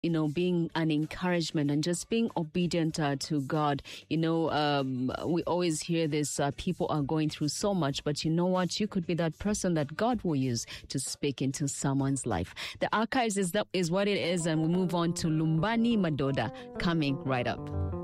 being an encouragement and just being obedient to God. We always hear this, people are going through so much, but you know what? You could be that person that God will use to speak into someone's life. The Archives is what it is, and we move on to Lumbani Madoda coming right up.